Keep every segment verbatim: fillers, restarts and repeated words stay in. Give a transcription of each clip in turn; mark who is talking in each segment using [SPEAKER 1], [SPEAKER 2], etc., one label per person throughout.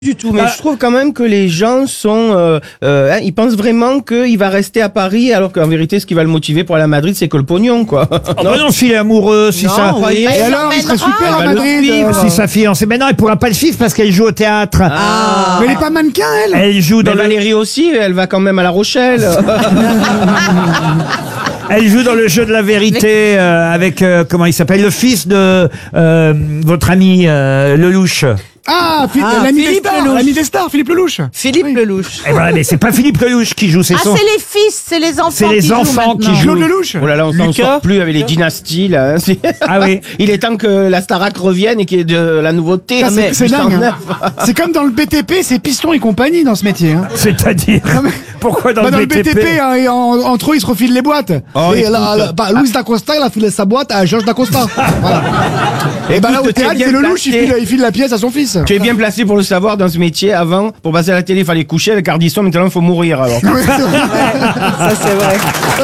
[SPEAKER 1] Du tout, mais
[SPEAKER 2] Ah.
[SPEAKER 1] je trouve quand même que les gens sont, euh, euh, hein, ils pensent vraiment qu'il va rester à Paris, alors qu'en vérité, ce qui va le motiver pour aller à Madrid, c'est que le pognon, quoi.
[SPEAKER 2] Oh bah non, s'il est amoureux, si
[SPEAKER 1] Non,
[SPEAKER 2] ça...
[SPEAKER 1] oui.
[SPEAKER 3] Et alors, il serait super
[SPEAKER 1] Elle
[SPEAKER 3] à
[SPEAKER 1] va le
[SPEAKER 3] Madrid.
[SPEAKER 1] suivre.
[SPEAKER 3] euh.
[SPEAKER 2] Si sa fiancée... Mais non, elle pourra pas le suivre parce qu'elle joue au théâtre.
[SPEAKER 1] Ah.
[SPEAKER 3] Mais elle est pas mannequin, elle.
[SPEAKER 2] Elle joue dans
[SPEAKER 1] Mais
[SPEAKER 2] le...
[SPEAKER 1] Valérie aussi, elle va quand même à La Rochelle.
[SPEAKER 2] Elle joue dans le jeu de la vérité euh, avec, euh, comment il s'appelle, le fils de euh, votre ami euh, Lelouch.
[SPEAKER 3] Ah, Philippe,
[SPEAKER 4] Ah,
[SPEAKER 3] l'ami des
[SPEAKER 4] Philippe
[SPEAKER 3] stars,
[SPEAKER 4] Lelouch.
[SPEAKER 3] l'ami des stars, Philippe Lelouch.
[SPEAKER 4] Philippe
[SPEAKER 3] Oui.
[SPEAKER 4] Lelouch.
[SPEAKER 2] Et voilà, mais c'est pas Philippe Lelouch qui joue, c'est
[SPEAKER 5] Ah,
[SPEAKER 2] son...
[SPEAKER 5] c'est les fils, c'est les enfants
[SPEAKER 2] C'est les
[SPEAKER 5] qui jouent
[SPEAKER 2] enfants qui
[SPEAKER 5] maintenant.
[SPEAKER 2] jouent.
[SPEAKER 3] Claude Lelouch.
[SPEAKER 1] Oh là là, on s'en
[SPEAKER 4] Lucas.
[SPEAKER 1] sort plus avec les dynasties, là. C'est-
[SPEAKER 2] Ah oui.
[SPEAKER 1] Il est temps que la Starac revienne et qu'il y ait de la nouveauté.
[SPEAKER 3] Ah, c'est-
[SPEAKER 1] mais
[SPEAKER 3] c'est
[SPEAKER 1] huit cent
[SPEAKER 3] dingue.
[SPEAKER 1] neuf.
[SPEAKER 3] hein. C'est comme dans le B T P, c'est Piston et compagnie dans ce métier. Hein.
[SPEAKER 2] C'est-à-dire...
[SPEAKER 3] Non, mais-
[SPEAKER 2] Pourquoi dans,
[SPEAKER 3] Bah, dans
[SPEAKER 2] le B T P,
[SPEAKER 3] hein, et en- entre eux, ils se refilent les boîtes.
[SPEAKER 1] Oh,
[SPEAKER 3] et
[SPEAKER 1] écoute.
[SPEAKER 3] là, là, bah, Louis Dacosta, il a filé sa boîte à Georges Dacosta. Voilà. Et bah là, au
[SPEAKER 1] Écoute, t'es
[SPEAKER 3] théâtre,
[SPEAKER 1] bien
[SPEAKER 3] c'est Lelouch, il
[SPEAKER 1] placé.
[SPEAKER 3] file, il file la pièce à son fils.
[SPEAKER 1] Tu es bien placé pour le savoir dans ce métier. Avant, pour passer à la télé, il fallait coucher avec Ardisson. Maintenant, il faut mourir, alors.
[SPEAKER 3] Ouais, c'est vrai.
[SPEAKER 4] Ça, c'est vrai.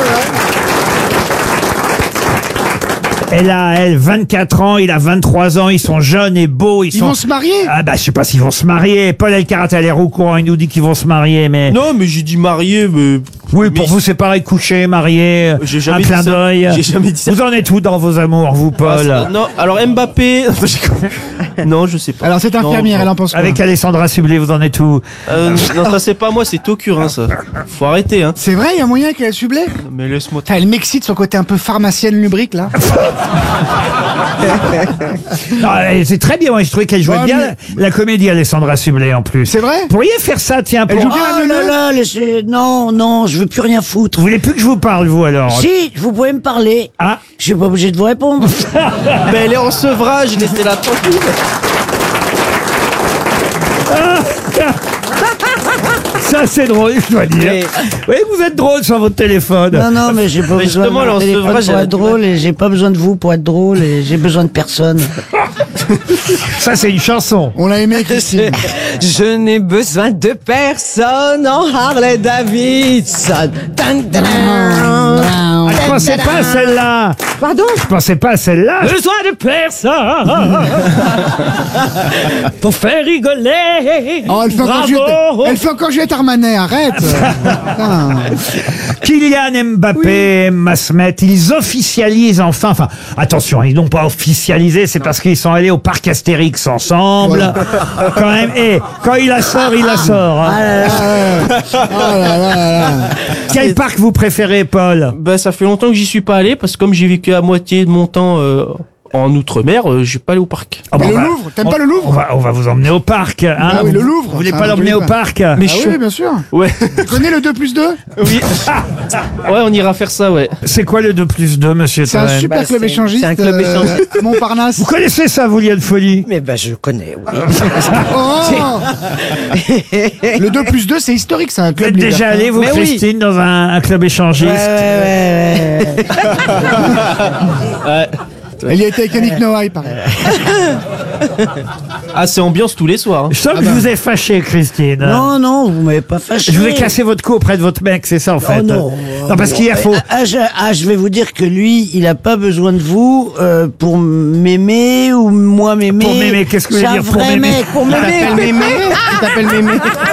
[SPEAKER 2] Elle a, elle, vingt-quatre ans, il a vingt-trois ans, ils sont jeunes et beaux, ils,
[SPEAKER 3] Ils
[SPEAKER 2] sont...
[SPEAKER 3] vont se marier.
[SPEAKER 2] Ah bah je sais pas s'ils vont se marier. Paul Elkarat a l'air au courant, il nous dit qu'ils vont se marier, mais...
[SPEAKER 6] Non, mais j'ai dit marié, mais.
[SPEAKER 2] Oui, pour
[SPEAKER 6] mais-
[SPEAKER 2] vous c'est pareil, coucher, marier,
[SPEAKER 6] J'ai
[SPEAKER 2] un
[SPEAKER 6] jamais dit
[SPEAKER 2] clin
[SPEAKER 6] ça.
[SPEAKER 2] d'œil.
[SPEAKER 6] J'ai jamais dit ça.
[SPEAKER 2] Vous en êtes où dans vos amours, vous,
[SPEAKER 6] Ah,
[SPEAKER 2] Paul?
[SPEAKER 6] ça- non, alors Mbappé. non, je sais pas.
[SPEAKER 3] Alors, cette
[SPEAKER 6] Non,
[SPEAKER 3] infirmière,
[SPEAKER 6] non.
[SPEAKER 3] elle en pense quoi?
[SPEAKER 2] Avec Alessandra Sublet, vous en êtes où?
[SPEAKER 6] Euh, non, ça c'est pas moi, c'est Tokurin, ça. Faut arrêter, hein.
[SPEAKER 3] C'est vrai, il y a moyen qu'elle sublé.
[SPEAKER 6] Mais laisse-moi.
[SPEAKER 3] Elle m'excite son côté un peu pharmacienne lubrique, là.
[SPEAKER 2] Non, elle- c'est très bien, moi je trouvais qu'elle jouait
[SPEAKER 3] Ouais,
[SPEAKER 2] bien
[SPEAKER 3] mais-
[SPEAKER 2] la, la comédie Alessandra Sublet en plus.
[SPEAKER 3] C'est vrai?
[SPEAKER 2] Vous pourriez faire ça, tiens,
[SPEAKER 3] Elle
[SPEAKER 2] pour...
[SPEAKER 3] joue bien la
[SPEAKER 4] Oh là
[SPEAKER 3] neuneu.
[SPEAKER 4] là, laissez... Non, non, je veux plus rien foutre.
[SPEAKER 2] Vous voulez plus que je vous parle, vous, alors?
[SPEAKER 4] Si, vous pouvez me parler.
[SPEAKER 2] Ah,
[SPEAKER 4] Je suis pas obligé de vous répondre.
[SPEAKER 6] Mais elle est en sevrage, laissez-la tranquille.
[SPEAKER 2] ça c'est drôle, je dois dire.
[SPEAKER 6] Mais-
[SPEAKER 2] Oui, vous êtes drôle sur votre téléphone.
[SPEAKER 4] Non, non, mais j'ai pas
[SPEAKER 6] Mais
[SPEAKER 4] besoin de
[SPEAKER 6] justement,
[SPEAKER 4] mon
[SPEAKER 6] alors,
[SPEAKER 4] téléphone
[SPEAKER 6] c'est vrai,
[SPEAKER 4] pour
[SPEAKER 6] j'ai-
[SPEAKER 4] être drôle et j'ai pas besoin de vous pour être drôle et j'ai besoin de personne.
[SPEAKER 2] Ça c'est une chanson.
[SPEAKER 3] On l'a aimé, Christine.
[SPEAKER 7] Je n'ai besoin de personne en Harley Davidson. Dun, dun, dun.
[SPEAKER 2] Ah, je pensais pas à celle-là.
[SPEAKER 7] Pardon?
[SPEAKER 2] Je pensais pas à celle-là.
[SPEAKER 7] Besoin de personne pour faire rigoler.
[SPEAKER 3] Oh, elle fait encore
[SPEAKER 7] Bravo.
[SPEAKER 3] Juliette, elle fait encore Juliette Armanet, arrête. Putain.
[SPEAKER 2] Kylian Mbappé, Emma Smet, ils officialisent enfin, enfin, attention, ils n'ont pas officialisé, c'est parce qu'ils sont allés au parc Astérix ensemble. Quand même, et quand il la sort, il la sort. hein.
[SPEAKER 3] Oh là là là là.
[SPEAKER 2] Quel parc vous préférez, Paul?
[SPEAKER 6] Bah, ça fait longtemps que j'y suis pas allé parce que comme j'ai vécu à moitié de mon temps euh, en outre-mer, euh, j'ai pas allé au parc.
[SPEAKER 2] Ah,
[SPEAKER 3] Mais
[SPEAKER 2] bon,
[SPEAKER 3] le
[SPEAKER 2] on va-
[SPEAKER 3] Louvre, t'aimes
[SPEAKER 2] on-
[SPEAKER 3] pas le Louvre?
[SPEAKER 2] on va, on va vous emmener au parc. Hein.
[SPEAKER 3] Ah oui, le Louvre.
[SPEAKER 2] Vous voulez
[SPEAKER 3] Ah,
[SPEAKER 2] pas
[SPEAKER 3] je
[SPEAKER 2] l'emmener
[SPEAKER 3] voulais
[SPEAKER 2] au
[SPEAKER 3] pas.
[SPEAKER 2] parc?
[SPEAKER 6] Mais
[SPEAKER 3] Ah
[SPEAKER 6] je...
[SPEAKER 3] oui, bien sûr.
[SPEAKER 6] Ouais,
[SPEAKER 3] Tu connais le deux plus deux?
[SPEAKER 6] oui. Ouais, on ira faire ça, ouais.
[SPEAKER 2] C'est quoi le deux plus deux, monsieur
[SPEAKER 3] C'est un
[SPEAKER 2] Toen?
[SPEAKER 3] super
[SPEAKER 7] Bah,
[SPEAKER 3] club
[SPEAKER 7] c'est-
[SPEAKER 3] échangiste.
[SPEAKER 7] c'est un club
[SPEAKER 3] euh,
[SPEAKER 7] échangiste.
[SPEAKER 3] à Montparnasse.
[SPEAKER 2] Vous connaissez ça, vous, Liane Folie?
[SPEAKER 7] Mais ben, je connais, oui.
[SPEAKER 3] Oh Le deux plus deux, c'est historique, c'est un
[SPEAKER 2] Vous
[SPEAKER 3] club
[SPEAKER 2] êtes déjà
[SPEAKER 3] libertin.
[SPEAKER 2] allé, vous,
[SPEAKER 7] Mais oui.
[SPEAKER 2] Christine, dans un, un club échangiste?
[SPEAKER 4] Ouais, ouais, ouais, ouais.
[SPEAKER 3] Elle y a été avec Yannick Noah, pareil.
[SPEAKER 6] Ah, c'est ambiance tous les soirs. Hein.
[SPEAKER 2] Je sens
[SPEAKER 3] Ah
[SPEAKER 2] que
[SPEAKER 3] bah.
[SPEAKER 2] je vous ai fâché, Christine.
[SPEAKER 4] Non, non, vous m'avez pas fâché.
[SPEAKER 2] Je vous ai cassé votre cou auprès de votre mec, c'est ça, en fait.
[SPEAKER 4] Oh non.
[SPEAKER 2] Non, parce qu'hier, faut...
[SPEAKER 4] Ah, ah, je, ah, je vais vous dire que lui, il a pas besoin de vous euh, pour m'aimer ou moi m'aimer.
[SPEAKER 2] Pour m'aimer, qu'est-ce que vous
[SPEAKER 4] C'est
[SPEAKER 2] voulez
[SPEAKER 4] un
[SPEAKER 2] dire pour
[SPEAKER 4] vrai
[SPEAKER 2] m'aimer
[SPEAKER 4] mec, pour m'aimer.
[SPEAKER 1] T'appelles Mémé? Tu t'appelles Mémé?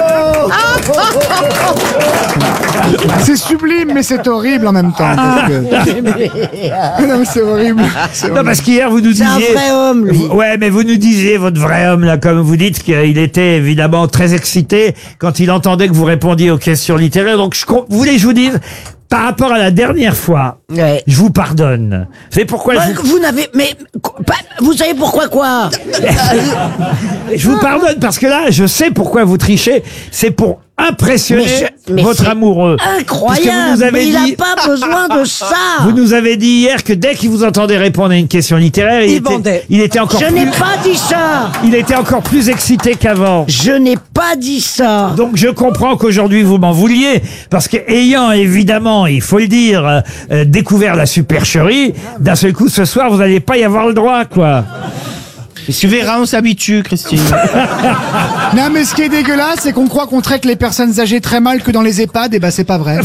[SPEAKER 3] C'est sublime, mais c'est horrible en même temps. parce que- non, mais c'est horrible. C'est
[SPEAKER 2] Non,
[SPEAKER 3] horrible.
[SPEAKER 2] parce qu'hier, vous nous
[SPEAKER 4] C'est un
[SPEAKER 2] disiez...
[SPEAKER 4] vrai homme, lui.
[SPEAKER 2] Vous- Ouais, mais vous nous disiez, votre vrai homme, là, comme vous dites, qu'il était évidemment très excité quand il entendait que vous répondiez aux questions littéraires. Donc, je, com- vous voulez que je vous dise, par rapport à la dernière fois,
[SPEAKER 4] Ouais.
[SPEAKER 2] je vous pardonne. Vous savez pourquoi
[SPEAKER 4] Ouais,
[SPEAKER 2] je vous...
[SPEAKER 4] vous n'avez, mais quoi, pas- vous savez pourquoi quoi?
[SPEAKER 2] Je vous pardonne parce que là, je sais pourquoi vous trichez. C'est pour impressionner
[SPEAKER 4] Mais je- mais
[SPEAKER 2] votre
[SPEAKER 4] c'est
[SPEAKER 2] amoureux. Parce que
[SPEAKER 4] Incroyable.
[SPEAKER 2] vous nous avez
[SPEAKER 4] Mais il
[SPEAKER 2] dit,
[SPEAKER 4] a pas besoin de ça.
[SPEAKER 2] vous nous avez dit hier que dès qu'il vous entendait répondre à une question littéraire, il,
[SPEAKER 7] Il
[SPEAKER 2] était,
[SPEAKER 7] bandait.
[SPEAKER 2] il était encore
[SPEAKER 4] Je
[SPEAKER 2] plus,
[SPEAKER 4] n'ai pas dit ça.
[SPEAKER 2] il était encore plus excité qu'avant.
[SPEAKER 4] Je n'ai pas dit ça.
[SPEAKER 2] Donc je comprends qu'aujourd'hui vous m'en vouliez, parce que ayant évidemment, il faut le dire, euh, euh, découvert la supercherie, d'un seul coup ce soir vous n'allez pas y avoir le droit, quoi.
[SPEAKER 1] Mais tu verras, on s'habitue, Christine.
[SPEAKER 3] Non, mais ce qui est dégueulasse, c'est qu'on croit qu'on traite les personnes âgées très mal que dans les EHPAD, et ben c'est pas vrai.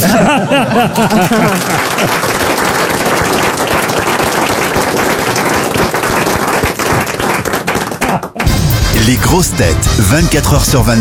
[SPEAKER 5] Les grosses têtes, vingt-quatre heures sur vingt-quatre.